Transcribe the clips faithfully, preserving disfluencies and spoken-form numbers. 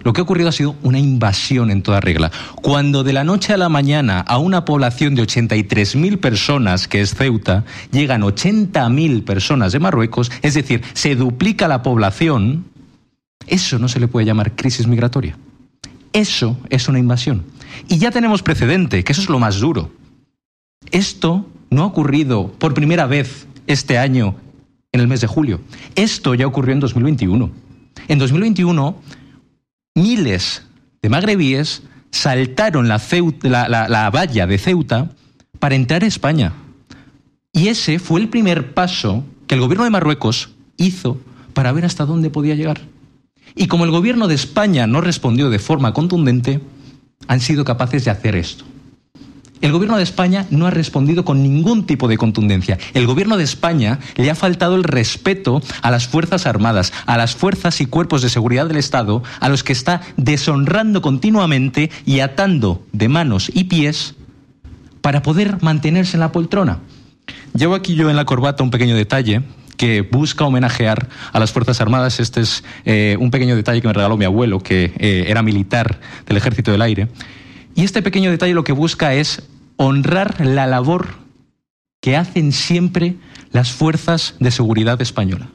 Lo que ha ocurrido ha sido una invasión en toda regla. Cuando de la noche a la mañana a una población de ochenta y tres mil personas, que es Ceuta, llegan ochenta mil personas de Marruecos, es decir, se duplica la población, eso no se le puede llamar crisis migratoria. Eso es una invasión. Y ya tenemos precedente, que eso es lo más duro. Esto no ha ocurrido por primera vez este año en el mes de julio. Esto ya ocurrió en dos mil veintiuno. En dos mil veintiuno, miles de magrebíes saltaron la, Ceuta, la, la, la valla de Ceuta para entrar a España. Y ese fue el primer paso que el gobierno de Marruecos hizo para ver hasta dónde podía llegar. Y como el gobierno de España no respondió de forma contundente, han sido capaces de hacer esto. El gobierno de España no ha respondido con ningún tipo de contundencia. El gobierno de España le ha faltado el respeto a las Fuerzas Armadas, a las fuerzas y cuerpos de seguridad del Estado, a los que está deshonrando continuamente y atando de manos y pies para poder mantenerse en la poltrona. Llevo aquí yo en la corbata un pequeño detalle que busca homenajear a las Fuerzas Armadas. Este es eh, un pequeño detalle que me regaló mi abuelo, que eh, era militar del Ejército del Aire. Y este pequeño detalle lo que busca es honrar la labor que hacen siempre las fuerzas de seguridad española.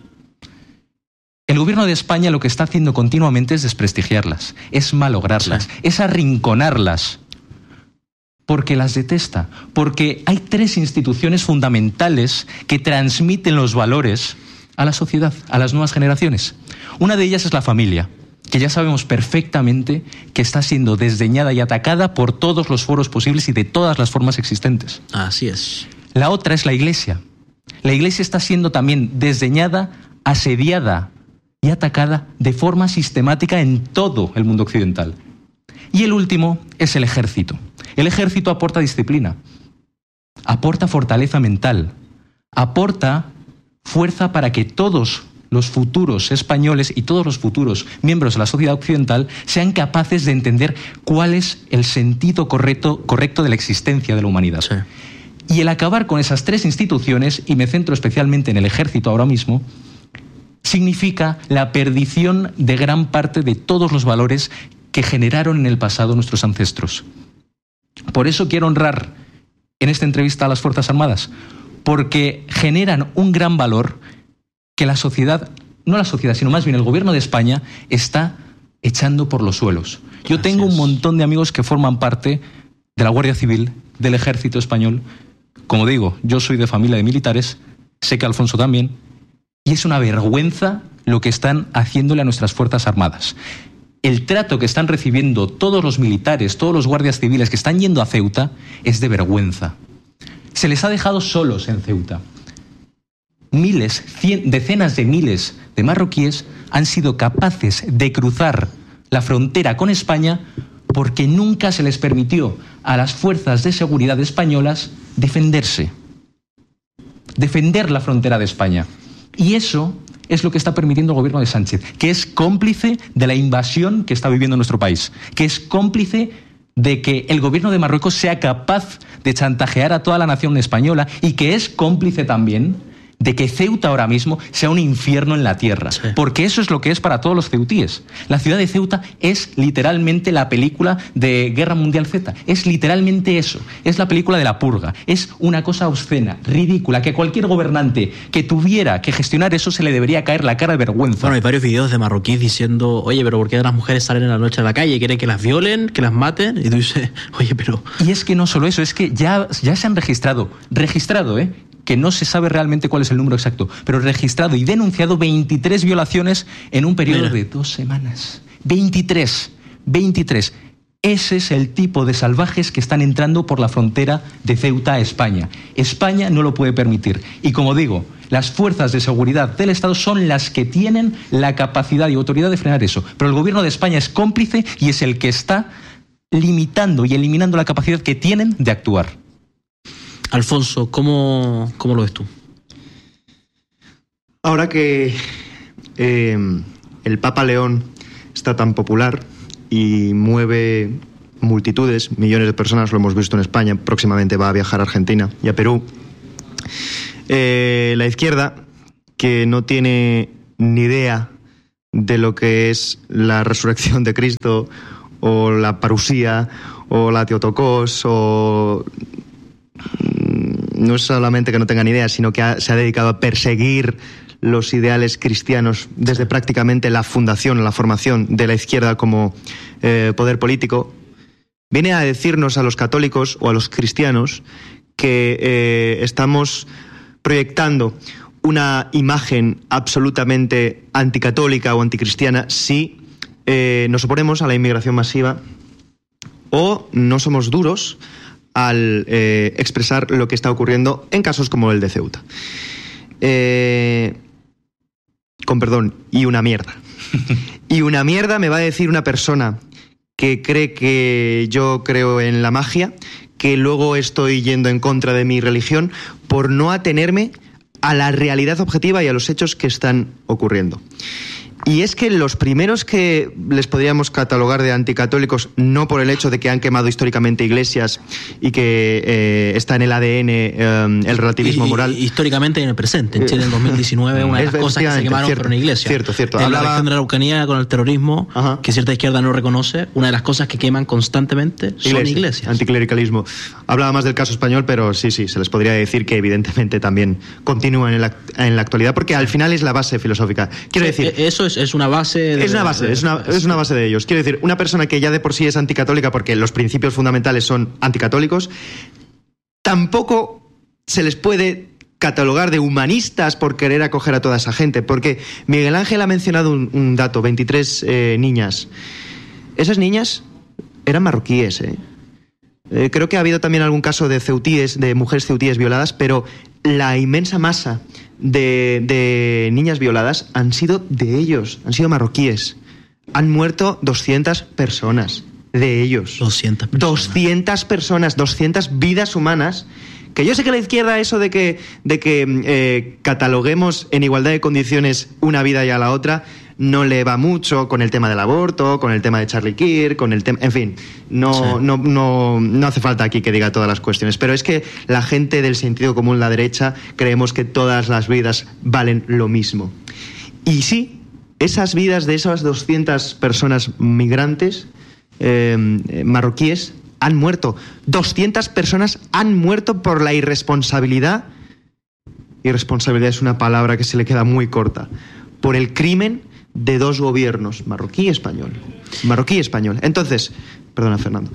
El gobierno de España lo que está haciendo continuamente es desprestigiarlas, es malograrlas, sí. es arrinconarlas, porque las detesta, porque hay tres instituciones fundamentales que transmiten los valores a la sociedad, a las nuevas generaciones. Una de ellas es la familia, que ya sabemos perfectamente que está siendo desdeñada y atacada por todos los foros posibles y de todas las formas existentes. Así es. La otra es la Iglesia. La Iglesia está siendo también desdeñada, asediada y atacada de forma sistemática en todo el mundo occidental. Y el último es el Ejército. El Ejército aporta disciplina, aporta fortaleza mental, aporta fuerza para que todos los futuros españoles y todos los futuros miembros de la sociedad occidental sean capaces de entender cuál es el sentido correcto, correcto de la existencia de la humanidad. Sí. Y el acabar con esas tres instituciones, y me centro especialmente en el Ejército ahora mismo, significa la perdición de gran parte de todos los valores que generaron en el pasado nuestros ancestros. Por eso quiero honrar en esta entrevista a las Fuerzas Armadas, porque generan un gran valor que la sociedad, no la sociedad, sino más bien el gobierno de España está echando por los suelos. Yo Gracias. tengo un montón de amigos que forman parte de la Guardia Civil, del Ejército Español. Como digo, yo soy de familia de militares, sé que Alfonso también, y es una vergüenza lo que están haciéndole a nuestras Fuerzas Armadas. El trato que están recibiendo todos los militares, todos los guardias civiles que están yendo a Ceuta, es de vergüenza. Se les ha dejado solos en Ceuta. Miles, cien, decenas de miles de marroquíes han sido capaces de cruzar la frontera con España porque nunca se les permitió a las fuerzas de seguridad españolas defenderse, defender la frontera de España. Y eso es lo que está permitiendo el gobierno de Sánchez, que es cómplice de la invasión que está viviendo nuestro país, que es cómplice de que el gobierno de Marruecos sea capaz de chantajear a toda la nación española y que es cómplice también de que Ceuta ahora mismo sea un infierno en la tierra. Sí. Porque eso es lo que es para todos los ceutíes. La ciudad de Ceuta es literalmente la película de Guerra Mundial Z. Es literalmente eso. Es la película de la purga. Es una cosa obscena, ridícula, que cualquier gobernante que tuviera que gestionar eso se le debería caer la cara de vergüenza. Bueno, hay varios videos de marroquíes diciendo, oye, pero ¿por qué las mujeres salen en la noche a la calle? ¿Quieren que las violen, que las maten? Y tú dices, oye, pero... Y es que no solo eso, es que ya, ya se han registrado, registrado, ¿eh? que no se sabe realmente cuál es el número exacto, pero registrado y denunciado veintitrés violaciones en un periodo Mira. de dos semanas. veintitrés, veintitrés. Ese es el tipo de salvajes que están entrando por la frontera de Ceuta a España. España no lo puede permitir. Y como digo, las fuerzas de seguridad del Estado son las que tienen la capacidad y autoridad de frenar eso. Pero el gobierno de España es cómplice y es el que está limitando y eliminando la capacidad que tienen de actuar. Alfonso, ¿cómo, cómo lo ves tú? Ahora que eh, el Papa León está tan popular y mueve multitudes, millones de personas, lo hemos visto en España, próximamente va a viajar a Argentina y a Perú, eh, la izquierda, que no tiene ni idea de lo que es la resurrección de Cristo, o la parusía, o la Teotocos, o... No es solamente que no tengan idea, sino que ha, se ha dedicado a perseguir los ideales cristianos desde prácticamente la fundación, la formación de la izquierda como eh, poder político, viene a decirnos a los católicos o a los cristianos que eh, estamos proyectando una imagen absolutamente anticatólica o anticristiana si eh, nos oponemos a la inmigración masiva o no somos duros al eh, expresar lo que está ocurriendo en casos como el de Ceuta. Eh, con perdón, y una mierda. Y una mierda me va a decir una persona que cree que yo creo en la magia, que luego estoy yendo en contra de mi religión por no atenerme a la realidad objetiva y a los hechos que están ocurriendo. Y es que los primeros que les podríamos catalogar de anticatólicos, no por el hecho de que han quemado históricamente iglesias y que eh, está en el A D N eh, el relativismo y, moral. Y, históricamente en el presente. En Chile en dos mil diecinueve una de las cosas que se quemaron cierto, fueron iglesias. Cierto, cierto. En Hablaba... la región de la Araucanía con el terrorismo, ajá, que cierta izquierda no reconoce, una de las cosas que queman constantemente son Iglesia, iglesias. Anticlericalismo. Hablaba más del caso español, pero sí, sí, se les podría decir que evidentemente también continúan en la, en la actualidad, porque al final es la base filosófica. Quiero sí, decir... Eso es, es una base... De, es una base, es una, es una base de ellos. Quiero decir, una persona que ya de por sí es anticatólica porque los principios fundamentales son anticatólicos, tampoco se les puede catalogar de humanistas por querer acoger a toda esa gente, porque Miguel Ángel ha mencionado un, un dato, veintitrés eh, niñas. Esas niñas eran marroquíes, ¿eh? Eh, creo que ha habido también algún caso de ceutíes, de mujeres ceutíes violadas, pero la inmensa masa de, de niñas violadas han sido de ellos, han sido marroquíes. Han muerto doscientas personas de ellos. doscientas personas. doscientas personas, doscientas vidas humanas. Que yo sé que la izquierda, eso de que, de que eh, cataloguemos en igualdad de condiciones una vida y a la otra, no le va mucho con el tema del aborto, con el tema de Charlie Kirk, con el tema... En fin, no, sí. no, no, no hace falta aquí que diga todas las cuestiones, pero es que la gente del sentido común, la derecha, creemos que todas las vidas valen lo mismo. Y sí, esas vidas de esas doscientas personas migrantes eh, marroquíes han muerto. doscientas personas han muerto por la irresponsabilidad. Irresponsabilidad es una palabra que se le queda muy corta. Por el crimen de dos gobiernos, marroquí y español. Marroquí y español. Entonces, perdona Fernando,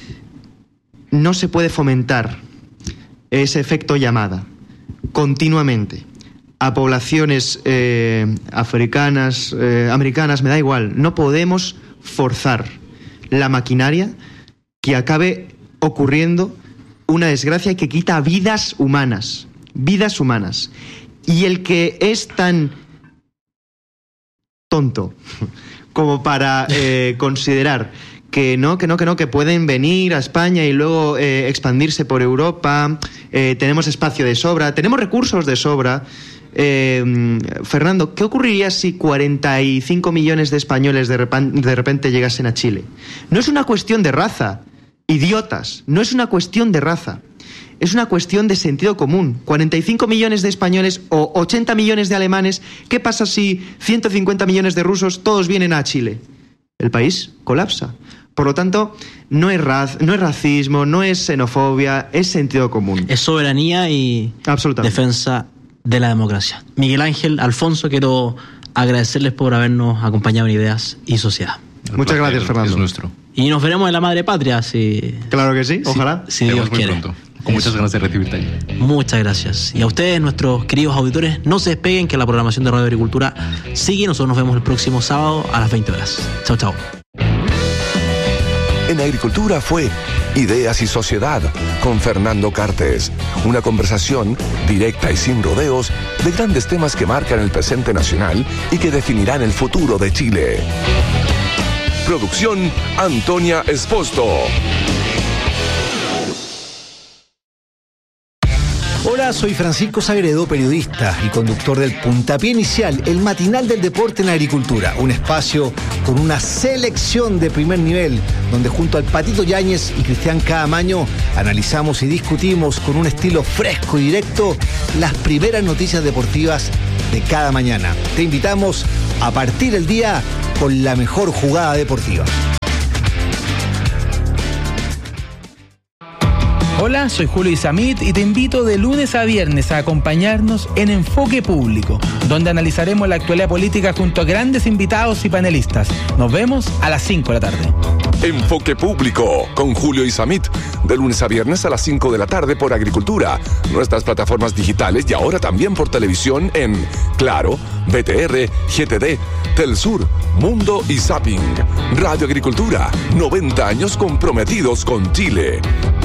no se puede fomentar ese efecto llamada continuamente a poblaciones eh, africanas, eh, americanas, me da igual. No podemos forzar la maquinaria que acabe ocurriendo una desgracia que quita vidas humanas, vidas humanas. Y el que es tan tonto como para eh, considerar que no, que no, que no, que pueden venir a España y luego eh, expandirse por Europa, eh, tenemos espacio de sobra, tenemos recursos de sobra. Eh, Fernando, ¿qué ocurriría si cuarenta y cinco millones de españoles de, repan- de repente llegasen a Chile? No es una cuestión de raza, idiotas, no es una cuestión de raza, es una cuestión de sentido común. cuarenta y cinco millones de españoles o ochenta millones de alemanes, ¿qué pasa si ciento cincuenta millones de rusos todos vienen a Chile? El país colapsa. Por lo tanto, no es, raz- no es racismo, no es xenofobia, es sentido común. Es soberanía y defensa de la democracia. Miguel Ángel, Alfonso, quiero agradecerles por habernos acompañado en Ideas y Sociedad. El Muchas placer, gracias, Fernando. Es nuestro. Y nos veremos en la Madre Patria, si... Claro que sí, ojalá. Si, si Dios quiere. Pronto. Con muchas ganas de recibirte allí. Muchas gracias. Y a ustedes, nuestros queridos auditores, no se despeguen, que la programación de Radio Agricultura sigue. Nosotros nos vemos el próximo sábado a las veinte horas. Chao, chao. En Agricultura fue Ideas y Sociedad con Fernando Cartes. Una conversación directa y sin rodeos de grandes temas que marcan el presente nacional y que definirán el futuro de Chile. Producción Antonia Esposto. Hola, soy Francisco Sagredo, periodista y conductor del Puntapié Inicial, el matinal del deporte en agricultura. Un espacio con una selección de primer nivel, donde junto al Patito Yáñez y Cristian Caamaño analizamos y discutimos con un estilo fresco y directo las primeras noticias deportivas de cada mañana. Te invitamos a partir del día con la mejor jugada deportiva. Hola, soy Julio Isamit y te invito de lunes a viernes a acompañarnos en Enfoque Público, donde analizaremos la actualidad política junto a grandes invitados y panelistas. Nos vemos a las cinco de la tarde. Enfoque Público con Julio Isamit, de lunes a viernes a las cinco de la tarde por Agricultura, nuestras plataformas digitales y ahora también por televisión en Claro, B T R, G T D, Telsur, Mundo y Zapping. Radio Agricultura, noventa años comprometidos con Chile.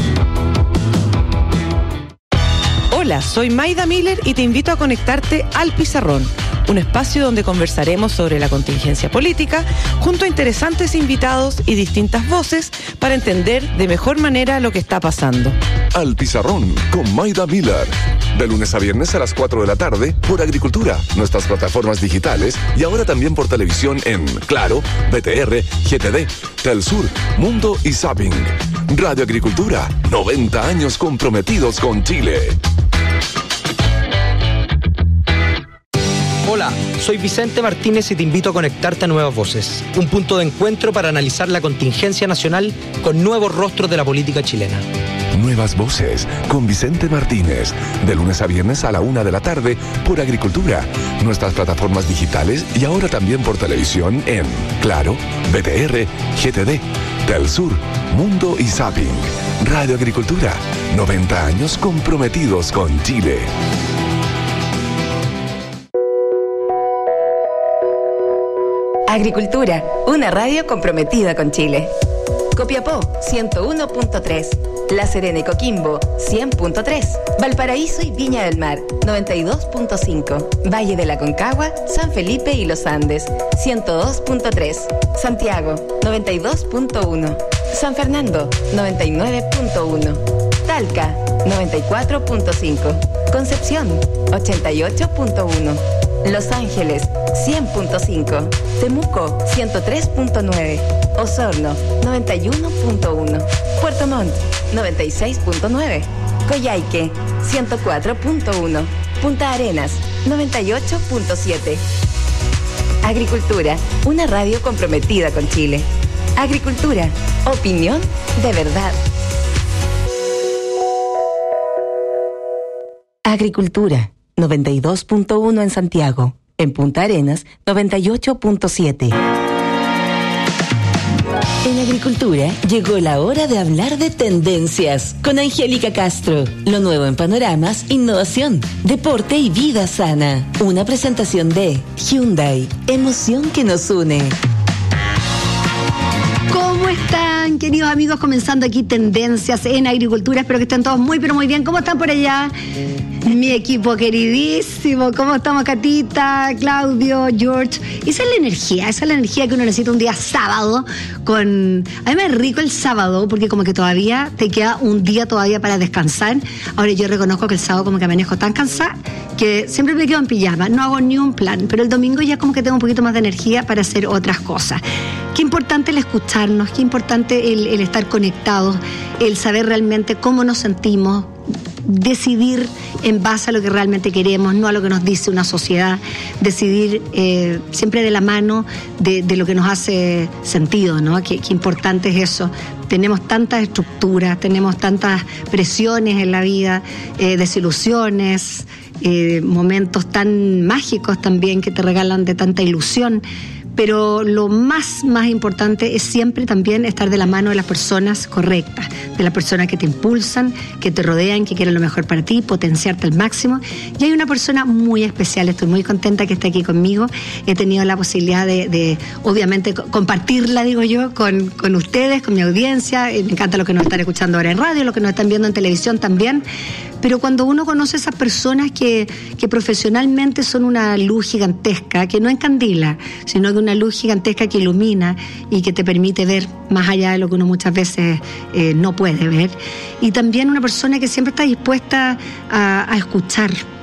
Hola, soy Maida Miller y te invito a conectarte al Pizarrón, un espacio donde conversaremos sobre la contingencia política junto a interesantes invitados y distintas voces para entender de mejor manera lo que está pasando. Al Pizarrón con Maida Miller, de lunes a viernes a las cuatro de la tarde por Agricultura, nuestras plataformas digitales y ahora también por televisión en Claro, B T R, G T D, Telsur, Mundo y Zapping. Radio Agricultura, noventa años comprometidos con Chile. Hola, soy Vicente Martínez y te invito a conectarte a Nuevas Voces, un punto de encuentro para analizar la contingencia nacional con nuevos rostros de la política chilena. Nuevas Voces con Vicente Martínez, de lunes a viernes a la una de la tarde por Agricultura, nuestras plataformas digitales y ahora también por televisión en Claro, B T R, G T D, Telsur, Mundo y Zapping. Radio Agricultura, noventa años comprometidos con Chile. Agricultura, una radio comprometida con Chile. Copiapó, ciento uno punto tres. La Serena y Coquimbo, cien punto tres. Valparaíso y Viña del Mar, noventa y dos punto cinco. Valle de la Concagua, San Felipe y Los Andes, ciento dos punto tres. Santiago, noventa y dos punto uno. San Fernando, noventa y nueve punto uno. Talca, noventa y cuatro punto cinco. Concepción, ochenta y ocho punto uno. Los Ángeles, cien punto cinco. Temuco, ciento tres punto nueve. Osorno, noventa y uno punto uno. Puerto Montt, noventa y seis punto nueve. Coyhaique, ciento cuatro punto uno. Punta Arenas, noventa y ocho punto siete. Agricultura, una radio comprometida con Chile. Agricultura, opinión de verdad. Agricultura, noventa y dos punto uno en Santiago. En Punta Arenas, noventa y ocho punto siete. En Agricultura llegó la hora de hablar de tendencias con Angélica Castro. Lo nuevo en panoramas, innovación, deporte y vida sana. Una presentación de Hyundai, emoción que nos une. ¿Cómo están, queridos amigos? Comenzando aquí Tendencias en Agricultura. Espero que estén todos muy, pero muy bien. ¿Cómo están por allá? Mi equipo queridísimo. ¿Cómo estamos, Catita, Claudio, George? Esa es la energía, esa es la energía que uno necesita un día sábado. Con... A mí me es rico el sábado porque como que todavía te queda un día todavía para descansar. Ahora yo reconozco que el sábado como que manejo tan cansada que siempre me quedo en pijama. No hago ni un plan, pero el domingo ya como que tengo un poquito más de energía para hacer otras cosas. Qué importante el escucharnos, qué importante el, el estar conectados, el saber realmente cómo nos sentimos, decidir en base a lo que realmente queremos, no a lo que nos dice una sociedad, decidir eh, siempre de la mano de, de lo que nos hace sentido, ¿no? Qué, qué importante es eso. Tenemos tantas estructuras, tenemos tantas presiones en la vida, eh, desilusiones, eh, momentos tan mágicos también que te regalan de tanta ilusión. Pero lo más, más importante es siempre también estar de la mano de las personas correctas, de las personas que te impulsan, que te rodean, que quieren lo mejor para ti, potenciarte al máximo. Y hay una persona muy especial, estoy muy contenta que esté aquí conmigo. He tenido la posibilidad de, de obviamente, compartirla, digo yo, con, con ustedes, con mi audiencia. Me encanta lo que nos están escuchando ahora en radio, lo que nos están viendo en televisión también. Pero cuando uno conoce a esas personas que, que profesionalmente son una luz gigantesca, que no encandila, sino que una luz gigantesca que ilumina y que te permite ver más allá de lo que uno muchas veces eh, no puede ver. Y también una persona que siempre está dispuesta a, a escuchar,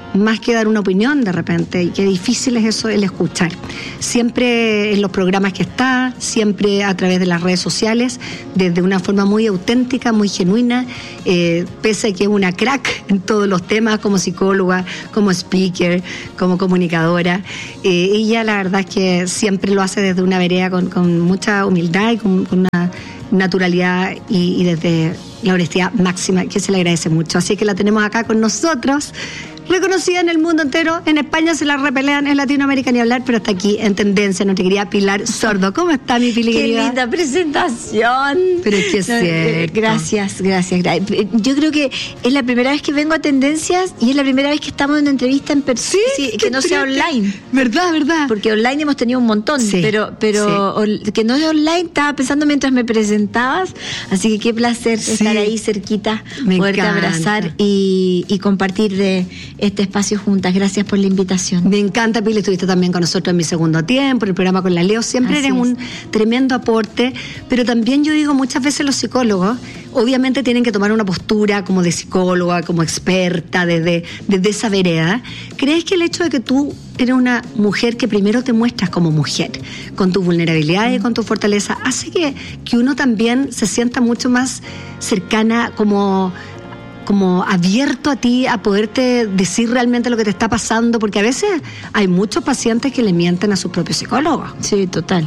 más que dar una opinión de repente, y qué difícil es eso, el escuchar. Siempre en los programas que está, siempre a través de las redes sociales, desde una forma muy auténtica, muy genuina, eh, pese a que es una crack en todos los temas, como psicóloga, como speaker, como comunicadora. Eh, ella la verdad es que siempre lo hace desde una vereda con, con mucha humildad y con, con una naturalidad y, y desde la honestidad máxima, que se le agradece mucho. Así que la tenemos acá con nosotros, reconocida en el mundo entero. En España se la repelean, en Latinoamérica ni hablar, pero está aquí en tendencia nuestra querida Pilar Sordo. ¿Cómo está, mi Pili Qué querida? linda presentación. Pero es que es cierto. Gracias, gracias, gracias. Yo creo que es la primera vez que vengo a Tendencias y es la primera vez que estamos en una entrevista en persona, sí, que no sea online. Verdad, verdad. Porque online hemos tenido un montón, sí, pero pero sí. Que no sea online, estaba pensando mientras me presentabas, así que qué placer sí. estar ahí cerquita, me poderte encanta. abrazar y, y compartir de este espacio juntas. Gracias por la invitación. Me encanta, Pili, estuviste también con nosotros en Mi Segundo Tiempo, el programa con la Leo, siempre Así eres es. un tremendo aporte, pero también yo digo, muchas veces los psicólogos obviamente tienen que tomar una postura como de psicóloga, como experta, desde, desde esa vereda. ¿Crees que el hecho de que tú eres una mujer que primero te muestras como mujer, con tus vulnerabilidades y con tu fortaleza, hace que, que uno también se sienta mucho más cercana, como... como abierto a ti, a poderte decir realmente lo que te está pasando? Porque a veces hay muchos pacientes que le mienten a sus propios psicólogos. Sí, total.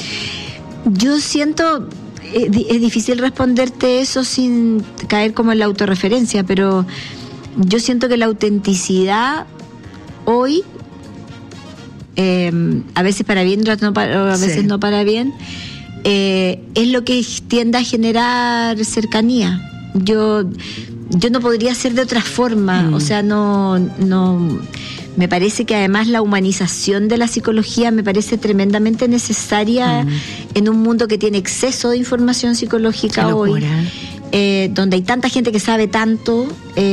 Yo siento, es difícil responderte eso sin caer como en la autorreferencia, pero yo siento que la autenticidad hoy, eh, a veces para bien, no para, a veces sí. no para bien, eh, es lo que tiende a generar cercanía. Yo... Yo no podría ser de otra forma, mm. o sea, no, no, me parece que además la humanización de la psicología me parece tremendamente necesaria mm. en un mundo que tiene exceso de información psicológica hoy, eh, donde hay tanta gente que sabe tanto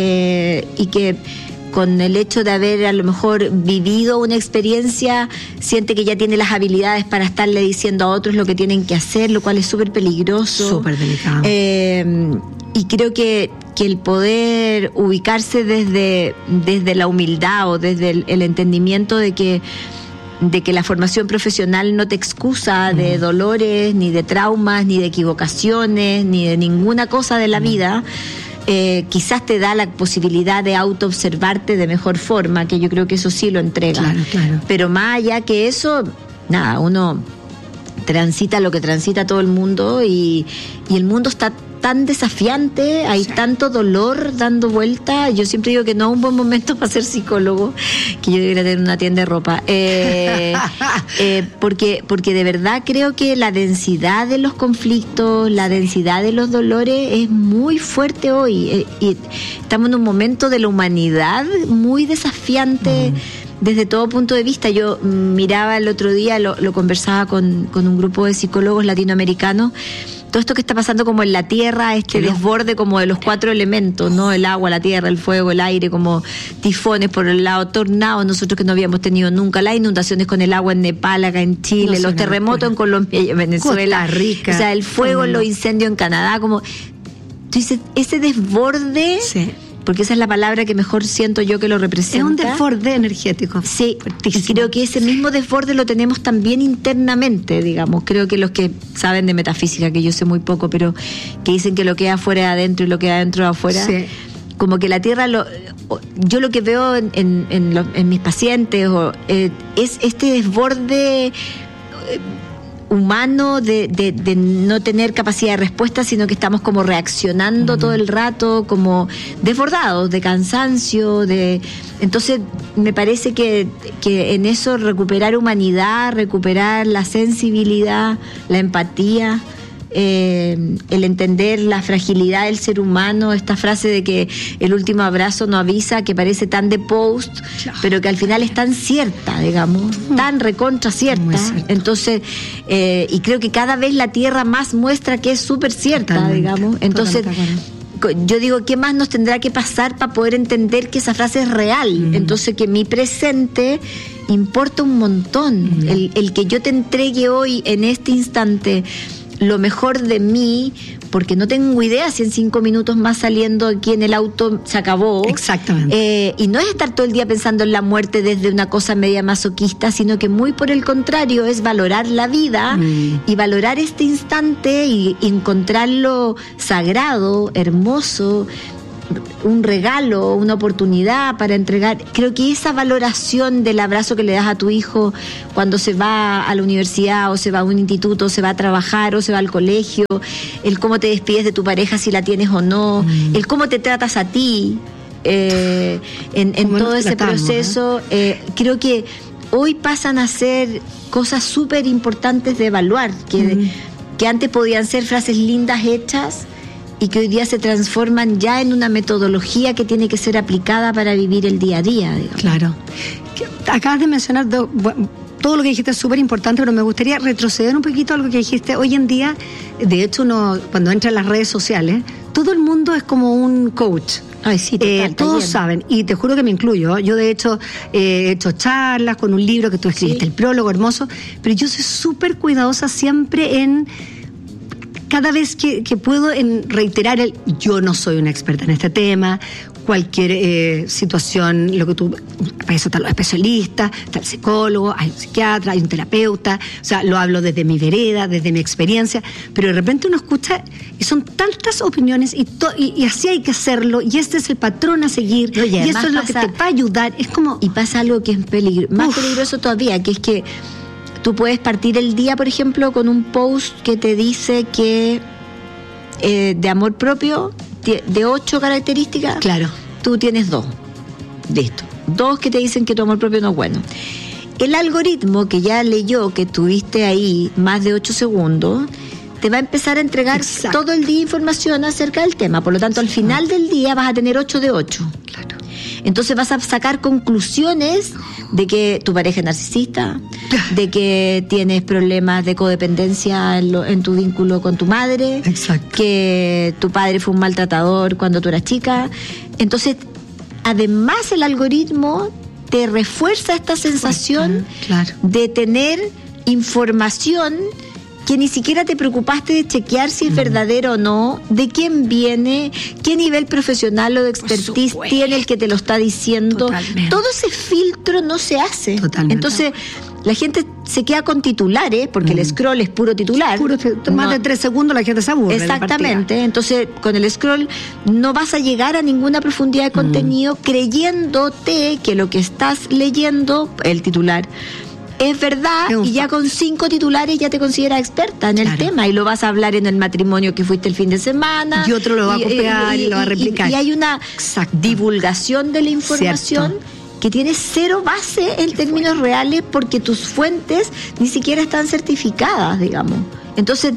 eh, y que con el hecho de haber a lo mejor vivido una experiencia, siente que ya tiene las habilidades para estarle diciendo a otros lo que tienen que hacer, lo cual es súper peligroso. Súper delicado. Eh, y creo que, que el poder ubicarse desde, desde la humildad o desde el, el entendimiento de que, de que la formación profesional no te excusa de dolores, ni de traumas, ni de equivocaciones, ni de ninguna cosa de la vida, Eh, quizás te da la posibilidad de autoobservarte de mejor forma, que yo creo que eso sí lo entrega. Claro, claro. Pero más allá que eso, nada, uno transita lo que transita todo el mundo y, y el mundo está tan desafiante, hay sí. tanto dolor dando vuelta. Yo siempre digo que no es un buen momento para ser psicólogo, que yo debería tener una tienda de ropa, eh, eh, porque, porque de verdad creo que la densidad de los conflictos, la densidad de los dolores es muy fuerte hoy, eh, y estamos en un momento de la humanidad muy desafiante. Uh-huh. Desde todo punto de vista. Yo miraba el otro día, lo, lo conversaba con, con un grupo de psicólogos latinoamericanos, todo esto que está pasando como en la tierra, este no. desborde como de los cuatro elementos, ¿no? El agua, la tierra, el fuego, el aire, como tifones por el lado, tornados, nosotros que no habíamos tenido nunca, las inundaciones con el agua en Nepal, acá en Chile, no los terremotos en Colombia y en Venezuela, Costa Rica, o sea, el fuego, los incendios en Canadá, como tú dices, ese desborde, sí. porque esa es la palabra que mejor siento yo que lo representa. Es un desborde energético. Sí, fuertísimo. Y creo que ese mismo desborde lo tenemos también internamente, digamos. Creo que los que saben de metafísica, que yo sé muy poco, pero que dicen que lo que hay afuera es adentro y lo que hay adentro es afuera, sí. como que la Tierra, lo, yo lo que veo en, en, en, los, en mis pacientes o, eh, es este desborde... Eh, humano de, de, de no tener capacidad de respuesta, sino que estamos como reaccionando uh-huh. todo el rato, como desbordados de cansancio, de entonces me parece que, que en eso recuperar humanidad, recuperar la sensibilidad, la empatía, eh, el entender la fragilidad del ser humano, esta frase de que el último abrazo no avisa, que parece tan de post, claro. pero que al final es tan cierta, digamos, uh-huh. tan recontra cierta. Entonces, eh, y creo que cada vez la Tierra más muestra que es súper cierta, totalmente, digamos. Entonces, yo digo, ¿qué más nos tendrá que pasar para poder entender que esa frase es real? Uh-huh. Entonces, que mi presente importa un montón. Uh-huh. El, el que yo te entregue hoy, en este instante, lo mejor de mí, porque no tengo idea si en cinco minutos más saliendo aquí en el auto se acabó. Exactamente. Eh, y no es estar todo el día pensando en la muerte desde una cosa media masoquista, sino que muy por el contrario es valorar la vida mm. y valorar este instante y, y encontrarlo sagrado, hermoso, un regalo, una oportunidad para entregar. Creo que esa valoración del abrazo que le das a tu hijo cuando se va a la universidad o se va a un instituto, o se va a trabajar o se va al colegio, el cómo te despides de tu pareja si la tienes o no, mm. el cómo te tratas a ti eh, en, en todo ese tratamos, proceso, eh? Eh, creo que hoy pasan a ser cosas súper importantes de evaluar, que, mm. que antes podían ser frases lindas hechas y que hoy día se transforman ya en una metodología que tiene que ser aplicada para vivir el día a día, digamos. Claro. Acabas de mencionar do, bueno, todo lo que dijiste es súper importante, pero me gustaría retroceder un poquito a algo que dijiste. Hoy en día, de hecho, uno cuando entra en las redes sociales, todo el mundo es como un coach. Ay, sí, total, eh, todos saben, y te juro que me incluyo. Yo, de hecho, eh, he hecho charlas con un libro que tú escribiste, sí. El prólogo hermoso, pero yo soy súper cuidadosa siempre en... Cada vez que, que puedo en reiterar el yo no soy una experta en este tema, cualquier eh, situación, lo que tú, para eso están los especialistas, está el psicólogo, hay un psiquiatra, hay un terapeuta, o sea, lo hablo desde mi vereda, desde mi experiencia, pero de repente uno escucha y son tantas opiniones y, to, y, y así hay que hacerlo, y este es el patrón a seguir, no, y, y eso es lo pasa, que te va a ayudar, es como... Y pasa algo que es peligro, más uf. peligroso todavía, que es que tú puedes partir el día, por ejemplo, con un post que te dice que eh, de amor propio, de ocho características, claro, tú tienes dos. Listo. Dos que te dicen que tu amor propio no es bueno. El algoritmo que ya leyó que tuviste ahí más de ocho segundos, te va a empezar a entregar Exacto. todo el día información acerca del tema. Por lo tanto, al final del día vas a tener ocho de ocho. Claro. Entonces vas a sacar conclusiones de que tu pareja es narcisista, de que tienes problemas de codependencia en, lo, en tu vínculo con tu madre, Exacto. que tu padre fue un maltratador cuando tú eras chica. Entonces, además el algoritmo te refuerza esta sensación claro. de tener información que ni siquiera te preocupaste de chequear si es mm. verdadero o no, de quién viene, qué nivel profesional o de expertise tiene el que te lo está diciendo. Totalmente. Todo ese filtro no se hace. Totalmente. Entonces, la gente se queda con titulares, porque mm. el scroll es puro titular. Puro, más no, de tres segundos la gente se aburre. Exactamente. Entonces, con el scroll no vas a llegar a ninguna profundidad de contenido mm. creyéndote que lo que estás leyendo, el titular, es verdad, es y ya con cinco titulares ya te consideras experta en el claro. tema, y lo vas a hablar en el matrimonio que fuiste el fin de semana. Y otro lo va a copiar y, y, y lo va a replicar. Y, y hay una Exacto. divulgación de la información Cierto. que tiene cero base en Qué términos fuerte. reales, porque tus fuentes ni siquiera están certificadas, digamos. Entonces,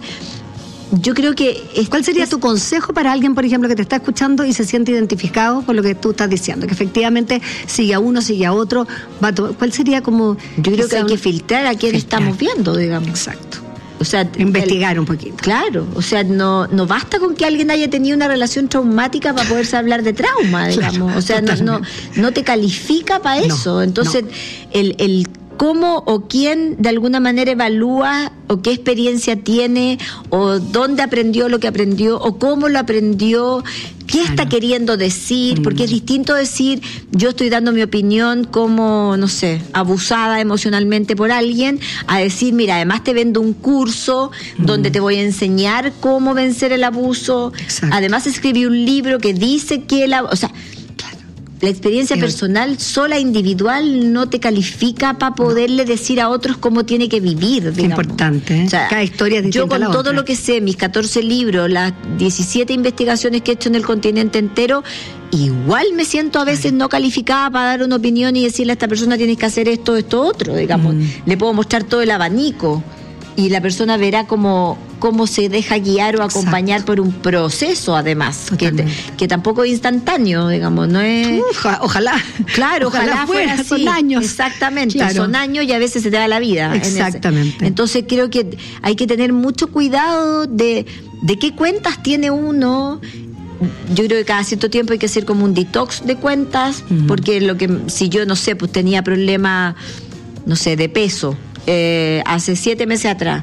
yo creo que... Es, ¿Cuál sería es, tu consejo para alguien, por ejemplo, que te está escuchando y se siente identificado con lo que tú estás diciendo? Que efectivamente sigue a uno, sigue a otro. Va a to- ¿Cuál sería como...? Yo creo que hay un... que filtrar a quién filtrar. estamos viendo, digamos. Exacto. O sea, investigar el, un poquito. Claro, o sea, no no basta con que alguien haya tenido una relación traumática para poderse hablar de trauma, digamos. Claro, o sea, no, no no te califica para eso. No, Entonces, no. el el cómo o quién de alguna manera evalúa o qué experiencia tiene o dónde aprendió lo que aprendió o cómo lo aprendió, qué claro. está queriendo decir, mm. porque es distinto decir yo estoy dando mi opinión como, no sé, abusada emocionalmente por alguien, a decir, mira, además te vendo un curso mm. donde te voy a enseñar cómo vencer el abuso. Exacto. Además escribí un libro que dice que el abuso, o sea, la experiencia personal sola, individual, no te califica para poderle decir a otros cómo tiene que vivir. Qué digamos. Importante, ¿eh? O sea, cada historia es distinta. Yo con a la todo otra. lo que sé, mis catorce libros, las diecisiete investigaciones que he hecho en el continente entero, igual me siento a veces no calificada para dar una opinión y decirle a esta persona tienes que hacer esto, esto, otro, digamos. Mm. Le puedo mostrar todo el abanico y la persona verá cómo, cómo se deja guiar o acompañar Exacto. por un proceso, además, que, que tampoco es instantáneo, digamos, no es... Uf, ojalá. Claro, ojalá, ojalá fuera, fuera son años. Exactamente, claro. son años y a veces se te da la vida. Exactamente. Entonces creo que hay que tener mucho cuidado de, de qué cuentas tiene uno. Yo creo que cada cierto tiempo hay que hacer como un detox de cuentas, uh-huh. porque lo que si yo, no sé, pues tenía problemas, no sé, de peso, Eh, hace siete meses atrás,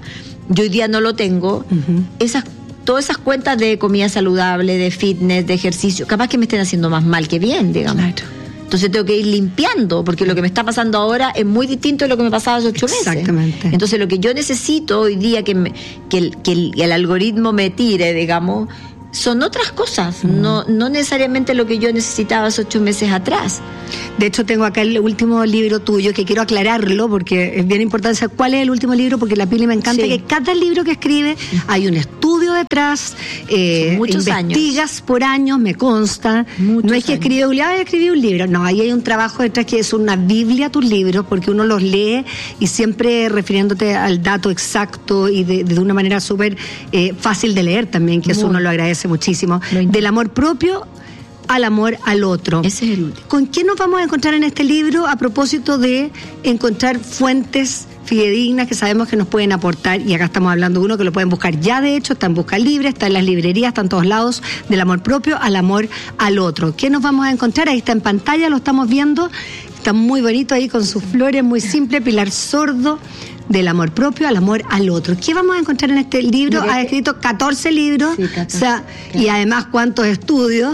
yo hoy día no lo tengo, uh-huh. esas todas esas cuentas de comida saludable, de fitness, de ejercicio, capaz que me estén haciendo más mal que bien, digamos. Claro. Entonces tengo que ir limpiando, porque lo que me está pasando ahora es muy distinto de lo que me pasaba hace ocho meses. Exactamente. Entonces lo que yo necesito hoy día que, me, que, el, que el, el algoritmo me tire, digamos, son otras cosas, mm. no, no necesariamente lo que yo necesitaba hace ocho meses atrás. De hecho, tengo acá el último libro tuyo, que quiero aclararlo, porque es bien importante saber cuál es el último libro, porque la Pili me encanta sí. que cada libro que escribe hay un estudio detrás, eh, muchos investigas años. por años, me consta. Muchos no es que escribe un libro, escribí un libro, no, ahí hay un trabajo detrás que es una biblia tus libros, porque uno los lee y siempre refiriéndote al dato exacto y de, de una manera súper eh, fácil de leer también, que Muy. eso uno lo agradece muchísimo. Del amor propio al amor al otro. Ese es el último. ¿Con qué nos vamos a encontrar en este libro a propósito de encontrar fuentes fidedignas que sabemos que nos pueden aportar? Y acá estamos hablando de uno que lo pueden buscar ya, de hecho, está en Busca Libre, está en las librerías, está en todos lados, del amor propio al amor al otro. ¿Qué nos vamos a encontrar? Ahí está en pantalla, lo estamos viendo, está muy bonito ahí con sus flores, muy simple, Pilar Sordo, del amor propio al amor al otro. ¿Qué vamos a encontrar en este libro? Ha escrito catorce libros, sí, catorce, o sea, claro. y además cuántos estudios,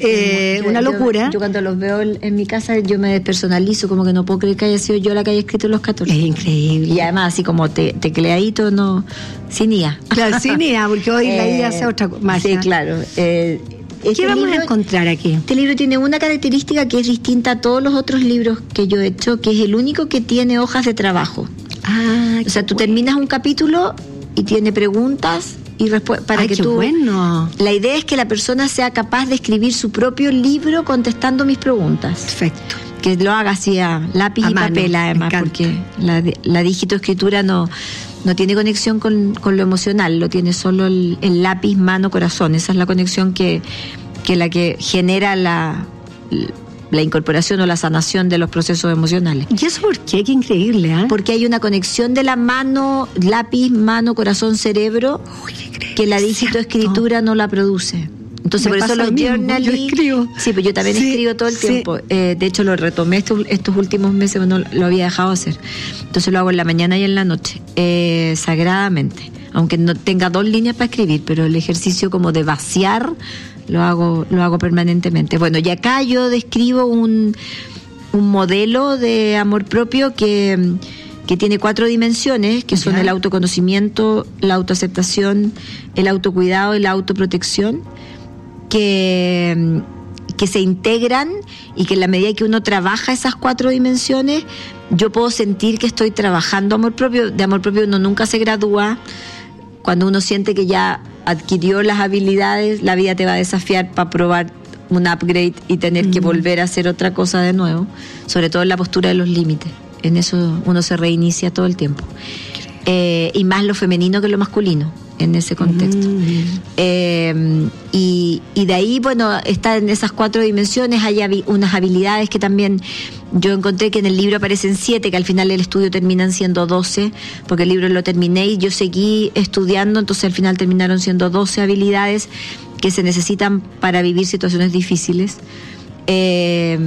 eh, yo, una locura. Yo, yo cuando los veo en mi casa, yo me despersonalizo, como que no puedo creer que haya sido yo la que haya escrito los catorce. Es increíble. Y además, así como te, tecleadito, no, sin I A. Claro, sin I A, porque hoy eh, la I A hace otra magia. Sí, claro. Eh, Este ¿Qué vamos libro, a encontrar aquí? Este libro tiene una característica que es distinta a todos los otros libros que yo he hecho, que es el único que tiene hojas de trabajo. Ah, o sea, tú bueno. terminas un capítulo y tiene preguntas y respuestas para Ay, que qué tú. Bueno. La idea es que la persona sea capaz de escribir su propio libro contestando mis preguntas. Perfecto. Que lo haga así a lápiz a y mano, papel, además, porque la, la digitoescritura no. No tiene conexión con, con lo emocional, lo tiene solo el, el lápiz, mano, corazón. Esa es la conexión que, que la que genera la, la incorporación o la sanación de los procesos emocionales. ¿Y eso por qué? Qué increíble, ¿eh? Porque hay una conexión de la mano, lápiz, mano, corazón, cerebro, Uy, que la digitoescritura no la produce. Entonces, me por eso los journaling. Yo escribo. Sí, pues yo también sí, escribo todo el sí. tiempo. Eh, de hecho, lo retomé estos, estos últimos meses, no lo había dejado hacer. Entonces lo hago en la mañana y en la noche, eh, sagradamente. Aunque no tenga dos líneas para escribir, pero el ejercicio como de vaciar lo hago, lo hago permanentemente. Bueno, y acá yo describo un, un modelo de amor propio que, que tiene cuatro dimensiones, que son ya. el autoconocimiento, la autoaceptación, el autocuidado y la autoprotección. Que, que se integran y que en la medida que uno trabaja esas cuatro dimensiones, yo puedo sentir que estoy trabajando amor propio. De amor propio uno nunca se gradúa. Cuando uno siente que ya adquirió las habilidades, la vida te va a desafiar para probar un upgrade y tener mm. que volver a hacer otra cosa de nuevo, sobre todo en la postura de los límites. En eso uno se reinicia todo el tiempo. Eh, y más lo femenino que lo masculino en ese contexto. Mm. Eh, y, y de ahí, bueno, está en esas cuatro dimensiones, hay habi- unas habilidades que también yo encontré que en el libro aparecen siete, que al final del estudio terminan siendo doce, porque el libro lo terminé y yo seguí estudiando, entonces al final terminaron siendo doce habilidades que se necesitan para vivir situaciones difíciles. Eh,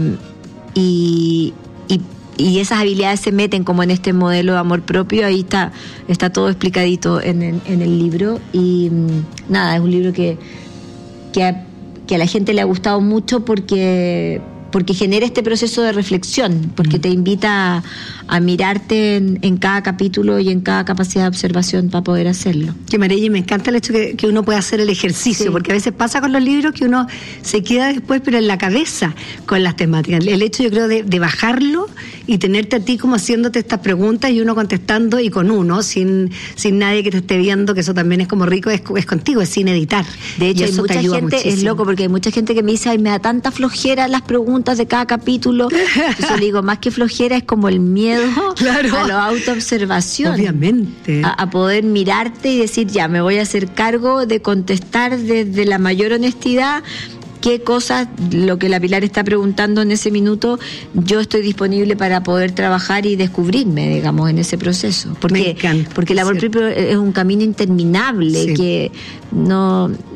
y, y Y esas habilidades se meten como en este modelo de amor propio. Ahí está está todo explicadito en, en, en el libro. Y nada, es un libro que, que, a, que a la gente le ha gustado mucho porque, porque genera este proceso de reflexión, porque te invita a, a mirarte en, en cada capítulo y en cada capacidad de observación para poder hacerlo. Que maravilla, y me encanta el hecho que, que uno pueda hacer el ejercicio, sí. porque a veces pasa con los libros que uno se queda después, pero en la cabeza con las temáticas. El hecho, yo creo, de, de bajarlo y tenerte a ti como haciéndote estas preguntas y uno contestando y con uno, sin, sin nadie que te esté viendo, que eso también es como rico, es, es contigo, es sin editar. De hecho, hay mucha gente, muchísimo. Es loco, porque hay mucha gente que me dice, ay, me da tanta flojera las preguntas de cada capítulo. Yo le digo, más que flojera es como el miedo claro. a la autoobservación. Obviamente. A, a poder mirarte y decir, ya, me voy a hacer cargo de contestar desde la mayor honestidad qué cosas, lo que la Pilar está preguntando en ese minuto, yo estoy disponible para poder trabajar y descubrirme, digamos, en ese proceso. Porque, porque el amor propio es un camino interminable, sí. que no...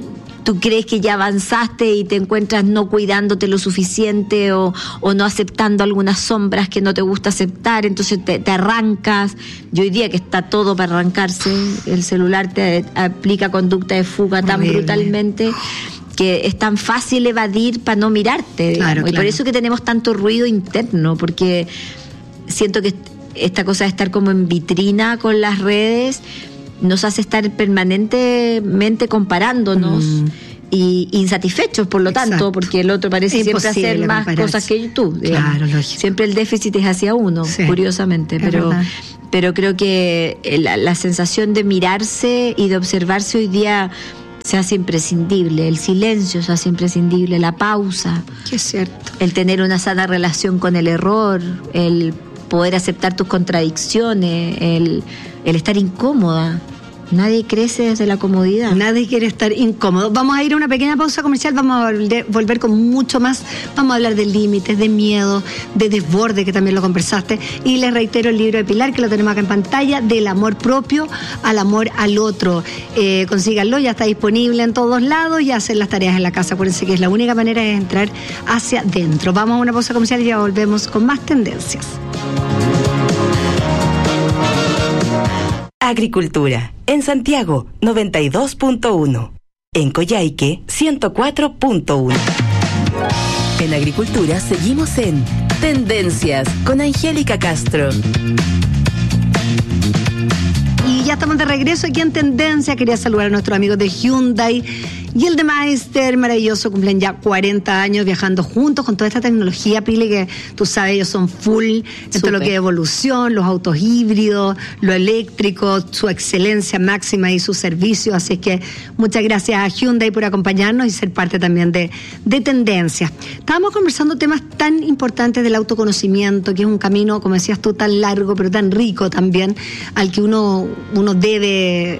tú crees que ya avanzaste y te encuentras no cuidándote lo suficiente o, o no aceptando algunas sombras que no te gusta aceptar, entonces te, te arrancas. Y hoy día que está todo para arrancarse, el celular te aplica conducta de fuga tan Horrible. brutalmente que es tan fácil evadir para no mirarte. Claro, claro. Y por eso que tenemos tanto ruido interno, porque siento que esta cosa de estar como en vitrina con las redes nos hace estar permanentemente comparándonos mm. y insatisfechos, por lo Exacto. tanto, porque el otro parece es siempre hacer más compararse. cosas que tú. Claro, siempre el déficit es hacia uno, sí, curiosamente, pero pero creo que la, la sensación de mirarse y de observarse hoy día se hace imprescindible, el silencio se hace imprescindible, la pausa, que es cierto, el tener una sana relación con el error, el poder aceptar tus contradicciones, el, el estar incómoda. Nadie crece desde la comodidad. Nadie quiere estar incómodo. Vamos a ir a una pequeña pausa comercial, vamos a volver con mucho más. Vamos a hablar de límites, de miedo, de desborde, que también lo conversaste. Y les reitero el libro de Pilar, que lo tenemos acá en pantalla, del amor propio al amor al otro. Eh, consíganlo, ya está disponible en todos lados y hacen las tareas en la casa. Acuérdense que es la única manera de entrar hacia adentro. Vamos a una pausa comercial y ya volvemos con más tendencias. Agricultura. En Santiago, noventa y dos punto uno. En Coyhaique, ciento cuatro punto uno. En Agricultura seguimos en Tendencias con Angélica Castro. Y ya estamos de regreso aquí en Tendencia. Quería saludar a nuestros amigos de Hyundai y el de Meister, maravilloso, cumplen ya cuarenta años viajando juntos con toda esta tecnología, Pili, que tú sabes, ellos son full en todo lo que es evolución, los autos híbridos, lo eléctrico, su excelencia máxima y su servicio. Así que muchas gracias a Hyundai por acompañarnos y ser parte también de, de Tendencia. Estábamos conversando temas tan importantes del autoconocimiento, que es un camino, como decías tú, tan largo, pero tan rico también, al que uno, uno debe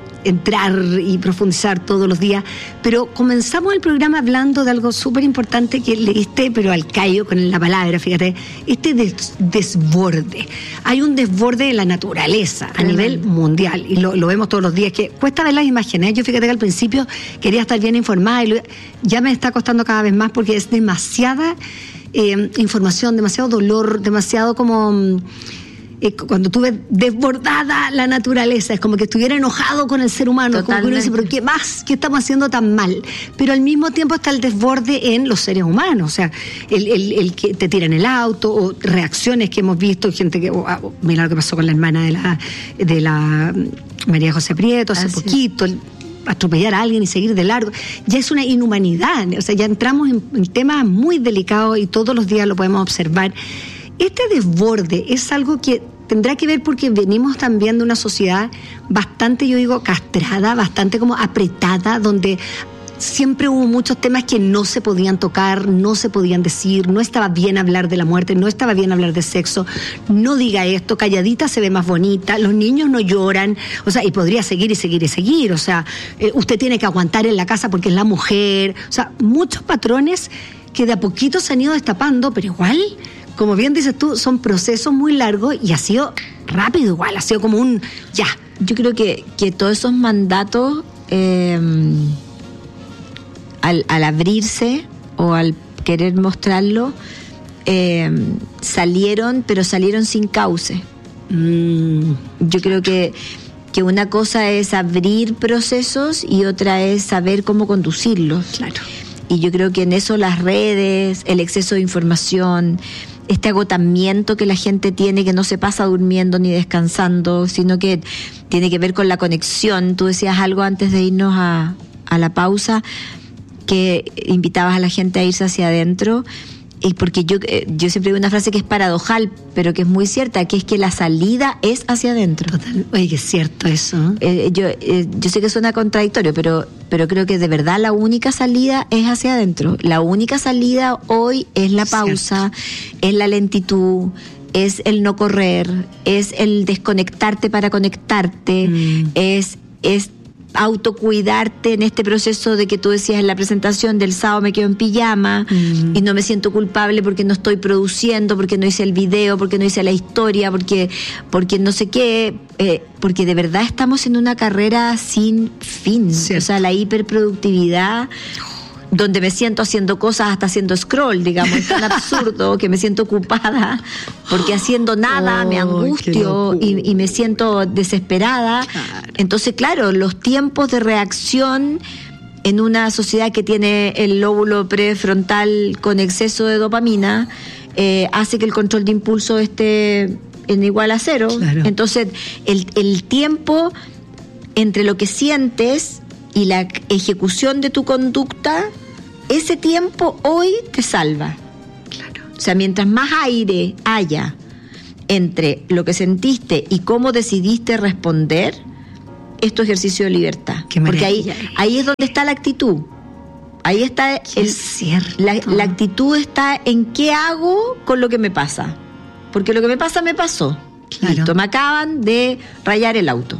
entrar y profundizar todos los días, pero comenzamos el programa hablando de algo súper importante que leíste, pero al callo con la palabra, fíjate, este des- desborde. Hay un desborde en la naturaleza a nivel mundial y lo, lo vemos todos los días, que cuesta ver las imágenes. Yo fíjate que al principio quería estar bien informada y lo, ya me está costando cada vez más porque es demasiada eh, información, demasiado dolor, demasiado como... Eh, cuando tú ves desbordada la naturaleza, es como que estuviera enojado con el ser humano. Totalmente. Como que uno dice, pero ¿qué más? ¿Qué estamos haciendo tan mal? Pero al mismo tiempo está el desborde en los seres humanos, o sea, el, el, el que te tiran el auto, o reacciones que hemos visto, gente que, oh, oh, mira lo que pasó con la hermana de la, de la María José Prieto hace Así poquito, el, atropellar a alguien y seguir de largo, ya es una inhumanidad, o sea, ya entramos en, en temas muy delicados y todos los días lo podemos observar. Este desborde es algo que tendrá que ver porque venimos también de una sociedad bastante, yo digo, castrada, bastante como apretada, donde siempre hubo muchos temas que no se podían tocar, no se podían decir, no estaba bien hablar de la muerte, no estaba bien hablar de sexo, no diga esto, calladita se ve más bonita, los niños no lloran, o sea, y podría seguir y seguir y seguir, o sea, eh, usted tiene que aguantar en la casa porque es la mujer, o sea, muchos patrones que de a poquito se han ido destapando, pero igual... Como bien dices tú, son procesos muy largos y ha sido rápido igual, ha sido como un ya. Yo creo que, que todos esos mandatos, eh, al, al abrirse o al querer mostrarlo, eh, salieron, pero salieron sin cauce. Mm. Yo creo que, que una cosa es abrir procesos y otra es saber cómo conducirlos. Claro. Y yo creo que en eso las redes, el exceso de información, este agotamiento que la gente tiene, que no se pasa durmiendo ni descansando, sino que tiene que ver con la conexión. Tú decías algo antes de irnos a, a la pausa, que invitabas a la gente a irse hacia adentro, y porque yo, yo siempre digo una frase que es paradojal, pero que es muy cierta, que es que la salida es hacia adentro. Total. Oye, que es cierto eso. Eh, yo, eh, yo sé que suena contradictorio, pero, pero creo que de verdad la única salida es hacia adentro. La única salida hoy es la pausa, cierto. Es la lentitud, es el no correr, es el desconectarte para conectarte, mm. es, es autocuidarte en este proceso de que tú decías en la presentación del sábado me quedo en pijama mm. y no me siento culpable porque no estoy produciendo, porque no hice el video, porque no hice la historia, porque, porque no sé qué, eh, porque de verdad estamos en una carrera sin fin. Cierto. O sea, la hiperproductividad, donde me siento haciendo cosas hasta haciendo scroll, digamos, es tan absurdo que me siento ocupada porque haciendo nada oh, me angustio y, y me siento desesperada. Claro. Entonces, claro, los tiempos de reacción en una sociedad que tiene el lóbulo prefrontal con exceso de dopamina eh, hace que el control de impulso esté en igual a cero. Claro. Entonces, el, el tiempo entre lo que sientes y la ejecución de tu conducta, ese tiempo hoy te salva. Claro. O sea, mientras más aire haya entre lo que sentiste y cómo decidiste responder, es tu ejercicio de libertad. Porque ahí, ahí es donde está la actitud. Ahí está el, la, la actitud está en qué hago con lo que me pasa. Porque lo que me pasa, me pasó. Claro. Listo, me acaban de rayar el auto.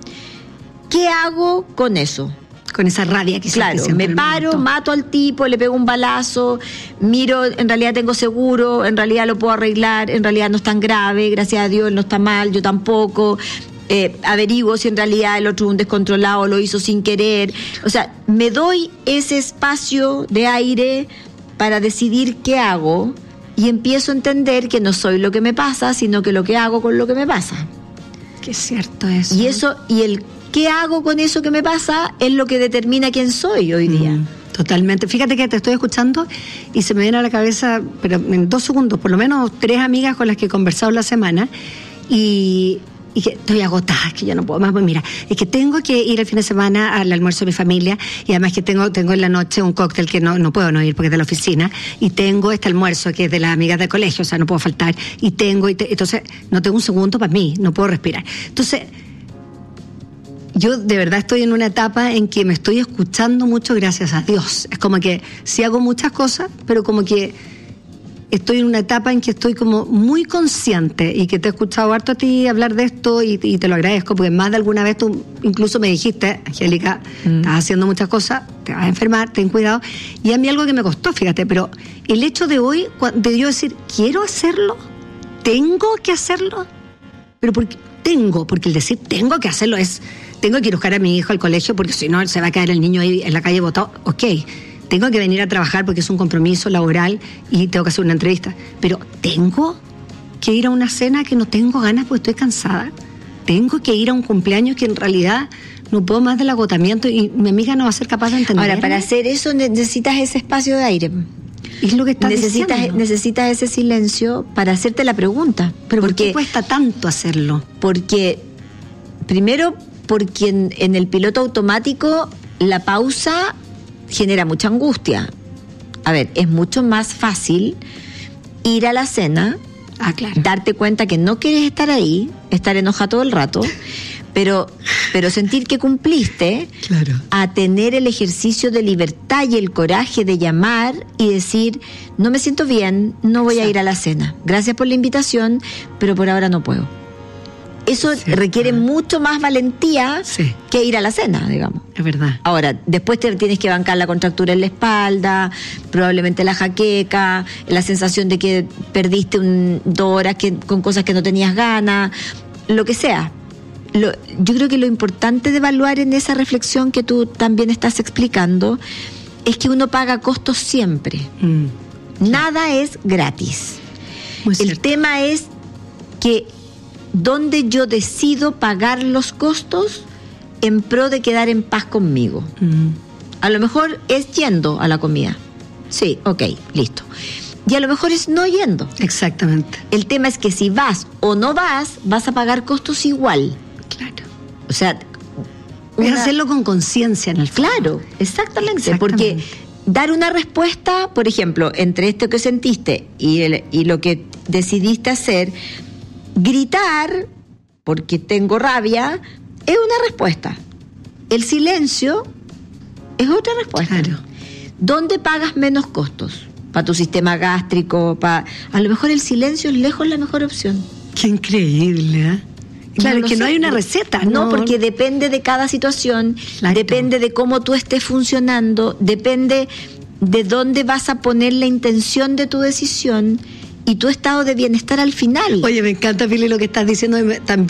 ¿Qué hago con eso? Con esa rabia que claro, me paro, mato al tipo, le pego un balazo, miro, en realidad tengo seguro, en realidad lo puedo arreglar, en realidad no es tan grave, gracias a Dios él no está mal, yo tampoco, eh, averiguo si en realidad el otro es un descontrolado, lo hizo sin querer, o sea, me doy ese espacio de aire para decidir qué hago y empiezo a entender que no soy lo que me pasa, sino que lo que hago con lo que me pasa. Qué cierto eso. Y eso, y el ¿qué hago con eso que me pasa? Es lo que determina quién soy hoy día. Mm, totalmente. Fíjate que te estoy escuchando y se me viene a la cabeza, pero en dos segundos, por lo menos tres amigas con las que he conversado la semana y, y que estoy agotada, que yo no puedo más. Pues mira, es que tengo que ir el fin de semana al almuerzo de mi familia y además que tengo tengo en la noche un cóctel que no, no puedo no ir porque es de la oficina y tengo este almuerzo que es de las amigas del colegio, o sea, no puedo faltar y tengo, y te, entonces no tengo un segundo para mí, no puedo respirar. Entonces, yo de verdad estoy en una etapa en que me estoy escuchando mucho, gracias a Dios. Es como que sí hago muchas cosas, pero como que estoy en una etapa en que estoy como muy consciente y que te he escuchado harto a ti hablar de esto y, y te lo agradezco porque más de alguna vez tú incluso me dijiste, Angélica, mm. estás haciendo muchas cosas, te vas a enfermar, ten cuidado. Y a mí algo que me costó, fíjate, pero el hecho de hoy, de yo decir, quiero hacerlo, tengo que hacerlo, pero porque tengo, porque el decir tengo que hacerlo es... Tengo que ir a buscar a mi hijo al colegio porque si no se va a caer el niño ahí en la calle botado. Ok, tengo que venir a trabajar porque es un compromiso laboral y tengo que hacer una entrevista. Pero tengo que ir a una cena que no tengo ganas porque estoy cansada. Tengo que ir a un cumpleaños que en realidad no puedo más del agotamiento y mi amiga no va a ser capaz de entender. Ahora, para hacer eso necesitas ese espacio de aire. Es lo que estás necesitas, diciendo. Necesitas ese silencio para hacerte la pregunta. Pero porque, ¿por qué cuesta tanto hacerlo? Porque, primero... porque en, en el piloto automático la pausa genera mucha angustia. A ver, es mucho más fácil ir a la cena, ah, claro. darte cuenta que no quieres estar ahí, estar enojado todo el rato, pero, pero sentir que cumpliste, claro. a tener el ejercicio de libertad y el coraje de llamar y decir, no me siento bien, no voy Exacto. a ir a la cena. Gracias por la invitación, pero por ahora no puedo. Eso sí, requiere ah. mucho más valentía sí. que ir a la cena, digamos. Es verdad. Ahora, después te tienes que bancar la contractura en la espalda, probablemente la jaqueca, la sensación de que perdiste un, dos horas que, con cosas que no tenías ganas, lo que sea. Lo, yo creo que lo importante de evaluar en esa reflexión que tú también estás explicando es que uno paga costos siempre. Mm. Nada es gratis. Muy El cierto. tema es que donde yo decido pagar los costos en pro de quedar en paz conmigo. Mm. A lo mejor es yendo a la comida. Sí, ok, listo. Y a lo mejor es no yendo. Exactamente. El tema es que si vas o no vas, vas a pagar costos igual. Claro. O sea... Una... Es una... hacerlo con conciencia en el fondo. Claro, exactamente, exactamente. Porque dar una respuesta, por ejemplo, entre esto que sentiste y, el, y lo que decidiste hacer... Gritar, porque tengo rabia, es una respuesta. El silencio es otra respuesta. Claro. ¿Dónde pagas menos costos? Para tu sistema gástrico, para... A lo mejor el silencio es lejos la mejor opción. Qué increíble, ¿eh? Claro, no es que sé. no hay una receta, No, ¿no? porque depende de cada situación, Exacto. depende de cómo tú estés funcionando, depende de dónde vas a poner la intención de tu decisión y tu estado de bienestar al final. Oye, me encanta, Pili, lo que estás diciendo también.